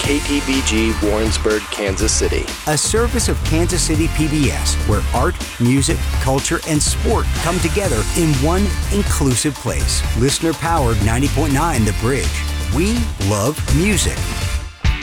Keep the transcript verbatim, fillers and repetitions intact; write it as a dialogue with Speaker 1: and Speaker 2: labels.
Speaker 1: K T V G Warrensburg, Kansas City.
Speaker 2: A service of Kansas City P B S, where art, music, culture, and sport come together in one inclusive place. Listener-powered ninety point nine The Bridge. We love music.